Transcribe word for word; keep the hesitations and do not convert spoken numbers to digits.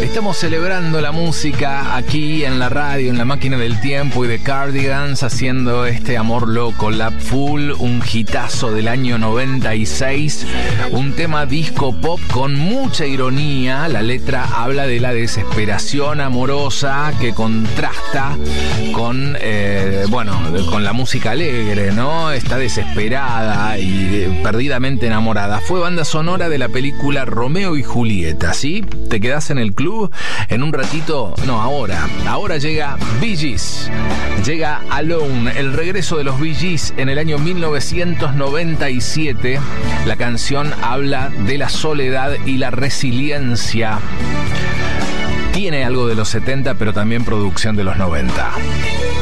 Estamos celebrando la música aquí en la radio, en la máquina del tiempo y de Cardigans, haciendo este Amor Loco, Lap Full, un hitazo del año noventa y seis, un tema disco pop con mucha ironía. La letra habla de la desesperación amorosa que contrasta con, eh, bueno, con la música alegre, ¿no? Está desesperada y eh, perdidamente enamorada. Fue banda sonora de la película Romeo y Julieta, ¿sí? ¿Te quedás en el club? En un ratito, no, ahora. Ahora llega Bee Gees. Llega Alone, el regreso de los Bee Gees en el año mil novecientos noventa y siete. La canción habla de la soledad y la resiliencia. Tiene algo de los setenta, pero también producción de los noventa.